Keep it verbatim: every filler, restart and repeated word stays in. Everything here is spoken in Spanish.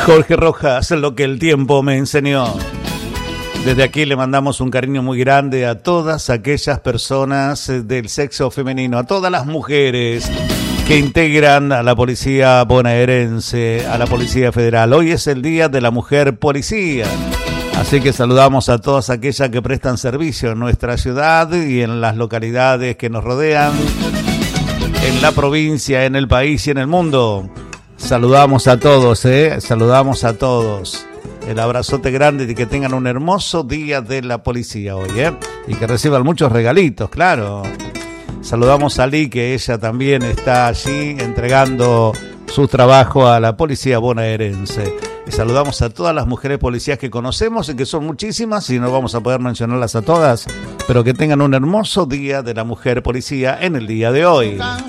Jorge Rojas, lo que el tiempo me enseñó. Desde aquí le mandamos un cariño muy grande a todas aquellas personas del sexo femenino, a todas las mujeres que integran a la policía bonaerense, a la Policía Federal. Hoy es el Día de la Mujer Policía, así que saludamos a todas aquellas que prestan servicio en nuestra ciudad y en las localidades que nos rodean, en la provincia, en el país y en el mundo. Saludamos a todos, ¿eh? Saludamos a todos. El abrazote grande y que tengan un hermoso día de la policía hoy, ¿eh? Y que reciban muchos regalitos, claro. Saludamos a Lee, que ella también está allí entregando su trabajo a la policía bonaerense. Y saludamos a todas las mujeres policías que conocemos y que son muchísimas y no vamos a poder mencionarlas a todas, pero que tengan un hermoso día de la mujer policía en el día de hoy.